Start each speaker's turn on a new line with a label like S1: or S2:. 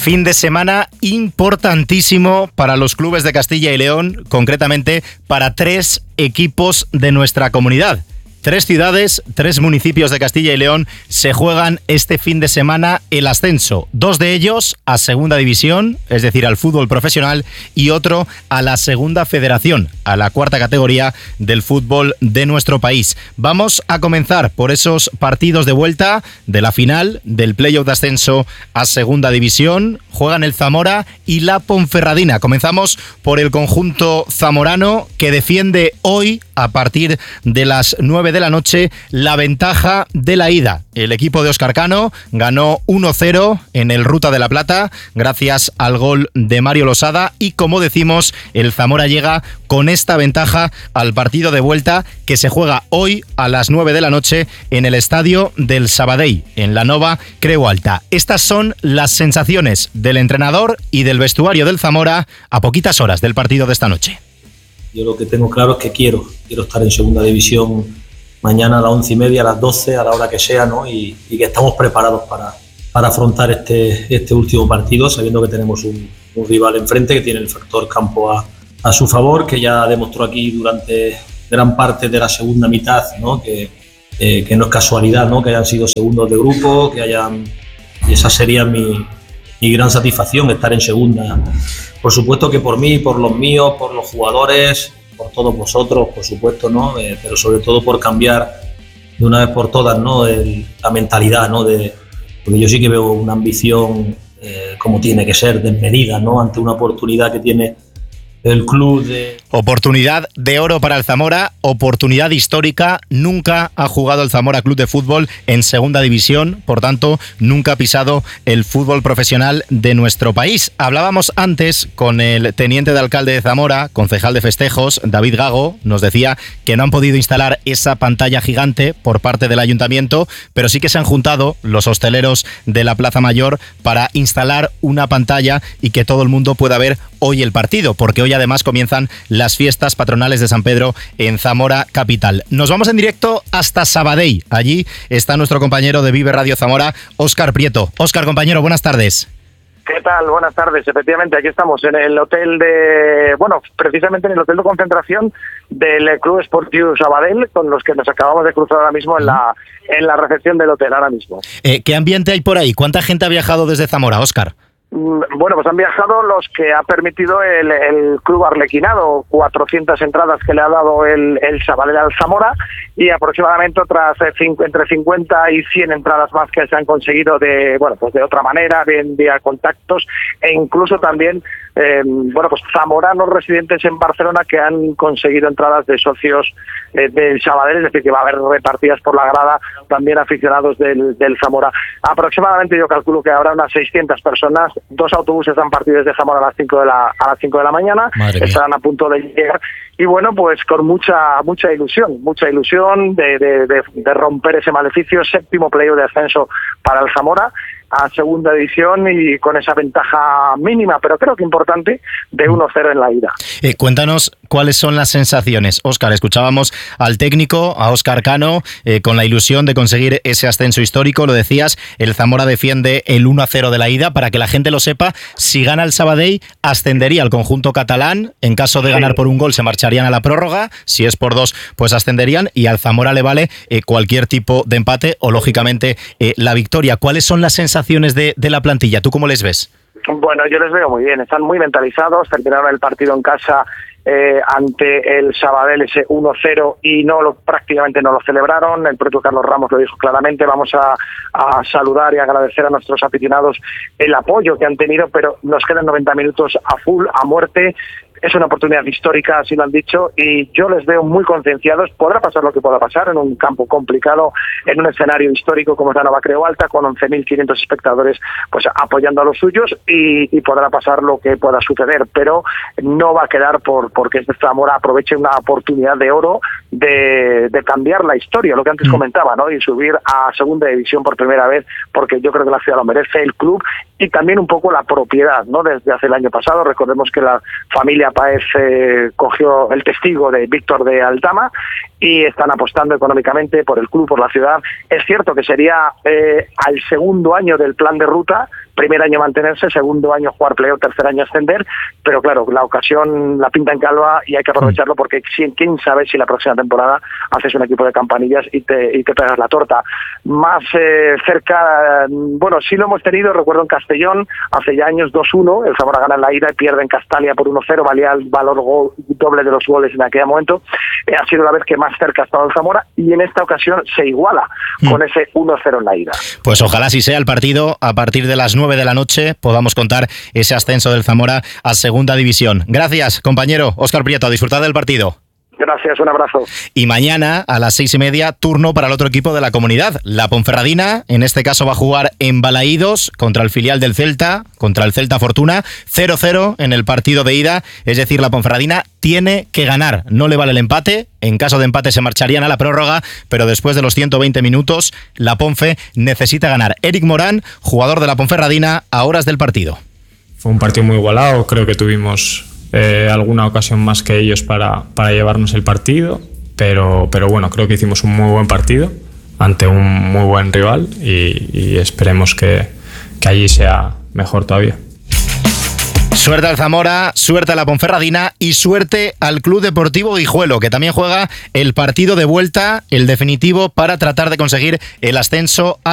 S1: Fin de semana importantísimo para los clubes de Castilla y León, concretamente para 3 equipos de nuestra comunidad. 3 ciudades, 3 municipios de Castilla y León se juegan este fin de semana el ascenso. 2 de ellos a Segunda División, es decir, al fútbol profesional, y otro a la Segunda Federación, a la 4ª categoría del fútbol de nuestro país. Vamos a comenzar por esos partidos de vuelta de la final del playoff de ascenso a Segunda División. Juegan el Zamora y la Ponferradina. Comenzamos por el conjunto zamorano, que defiende hoy, a partir de las 9 de la noche, la ventaja de la ida. El equipo de Óscar Cano ganó 1-0 en el Ruta de la Plata gracias al gol de Mario Losada, y como decimos, el Zamora llega con esta ventaja al partido de vuelta, que se juega hoy a las 9 de la noche en el estadio del Sabadell, en la Nova Creu Alta. Estas son las sensaciones del entrenador y del vestuario del Zamora a poquitas horas del partido de esta noche.
S2: Yo lo que tengo claro es que quiero estar en Segunda División mañana a las 11:30, a las 12, a la hora que sea, ¿no? Y que estamos preparados para afrontar este último partido, sabiendo que tenemos un rival enfrente que tiene el factor campo a su favor, que ya demostró aquí durante gran parte de la segunda mitad, ¿no? Que no es casualidad, ¿no? Que hayan sido segundos de grupo, y esa sería mi gran satisfacción, estar en segunda. Por supuesto que por mí, por los míos, por los jugadores, por todos vosotros, por supuesto, ¿no? Pero sobre todo por cambiar de una vez por todas, ¿no? La mentalidad, ¿no? Porque yo sí que veo una ambición como tiene que ser, desmedida, ¿no? Ante una oportunidad que tiene el club
S1: Oportunidad de oro para el Zamora, oportunidad histórica. Nunca ha jugado el Zamora Club de Fútbol en Segunda División, por tanto, nunca ha pisado el fútbol profesional de nuestro país. Hablábamos antes con el teniente de alcalde de Zamora, concejal de festejos, David Gago. Nos decía que no han podido instalar esa pantalla gigante por parte del ayuntamiento, pero sí que se han juntado los hosteleros de la Plaza Mayor para instalar una pantalla y que todo el mundo pueda ver hoy el partido, porque hoy además comienzan las fiestas patronales de San Pedro en Zamora capital. Nos vamos en directo hasta Sabadell. Allí está nuestro compañero de Vive Radio Zamora, Óscar Prieto. Óscar, compañero, buenas tardes.
S3: ¿Qué tal? Buenas tardes. Efectivamente, aquí estamos en el hotel precisamente en el hotel de concentración del Club Esportiu Sabadell, con los que nos acabamos de cruzar ahora mismo en la recepción del hotel ahora mismo.
S1: ¿Qué ambiente hay por ahí? ¿Cuánta gente ha viajado desde Zamora, Óscar?
S3: Bueno, pues han viajado los que ha permitido el Club Arlequinado, 400 entradas que le ha dado el Sabadell al Zamora, y aproximadamente otras entre 50 y 100 entradas más que se han conseguido de otra manera, bien vía contactos, e incluso también zamoranos residentes en Barcelona que han conseguido entradas de socios del Sabadell, es decir, que va a haber repartidas por la grada también aficionados del Zamora. Aproximadamente yo calculo que habrá unas 600 personas. 2 autobuses han partido desde Zamora a las 5 de la mañana, estarán a punto de llegar, y bueno, pues con mucha ilusión de romper ese maleficio. 7º playoff de ascenso para el Zamora a Segunda División, y con esa ventaja mínima, pero creo que importante, de 1-0 en la ida.
S1: Cuéntanos cuáles son las sensaciones. Óscar, escuchábamos al técnico, a Óscar Cano, con la ilusión de conseguir ese ascenso histórico. Lo decías, el Zamora defiende el 1-0 de la ida. Para que la gente lo sepa, si gana el Sabadell, ascendería al conjunto catalán. En caso de ganar por un gol, se marcharían a la prórroga. Si es por 2, pues ascenderían, y al Zamora le vale cualquier tipo de empate o, lógicamente, la victoria. ¿Cuáles son las sensaciones de la plantilla? ¿Tú cómo les ves?
S3: Bueno, yo les veo muy bien, están muy mentalizados, terminaron el partido en casa ante el Sabadell ese 1-0 y prácticamente no lo celebraron. El propio Carlos Ramos lo dijo claramente. Vamos a saludar y agradecer a nuestros aficionados el apoyo que han tenido, pero nos quedan 90 minutos a full, a muerte. Es una oportunidad histórica, así lo han dicho, y yo les veo muy concienciados. Podrá pasar lo que pueda pasar en un campo complicado, en un escenario histórico como es la Nova Creu Alta, con 11.500 espectadores pues apoyando a los suyos, y podrá pasar lo que pueda suceder, pero no va a quedar porque este Zamora aproveche una oportunidad de oro de cambiar la historia, lo que antes comentaba, ¿no? Y subir a Segunda División por primera vez, porque yo creo que la ciudad lo merece, el club, y también un poco la propiedad, ¿no? Desde hace el año pasado, recordemos que la familia Páez cogió el testigo de Víctor de Altama y están apostando económicamente por el club, por la ciudad. Es cierto que sería al segundo año del plan de ruta, primer año mantenerse, segundo año jugar playoff, tercer año ascender, pero claro, la ocasión la pinta en calva y hay que aprovecharlo porque quién sabe si la próxima temporada haces un equipo de campanillas y te pegas la torta. Más cerca, bueno, sí lo hemos tenido, recuerdo en Castellón, hace ya años 2-1, el Zamora gana en la ida y pierde en Castalia por 1-0, valía el valor doble de los goles en aquel momento. Ha sido la vez que más cerca ha estado el Zamora y en esta ocasión se iguala con ese 1-0 en la ida.
S1: Pues ojalá así sea el partido. A partir de las 9 de la noche podamos contar ese ascenso del Zamora a Segunda División. Gracias, compañero Óscar Prieto, a disfrutar del partido.
S3: Gracias, un abrazo.
S1: Y mañana a las 6:30, turno para el otro equipo de la comunidad. La Ponferradina, en este caso, va a jugar en Balaídos contra el filial del Celta, contra el Celta Fortuna. 0-0 en el partido de ida. Es decir, la Ponferradina tiene que ganar. No le vale el empate. En caso de empate se marcharían a la prórroga, pero después de los 120 minutos, la Ponfe necesita ganar. Eric Morán, jugador de la Ponferradina, a horas del partido.
S4: Fue un partido muy igualado. Creo que tuvimos alguna ocasión más que ellos para llevarnos el partido, pero bueno, creo que hicimos un muy buen partido ante un muy buen rival y esperemos que allí sea mejor todavía.
S1: Suerte al Zamora, suerte a la Ponferradina y suerte al Club Deportivo Guijuelo, que también juega el partido de vuelta, el definitivo, para tratar de conseguir el ascenso a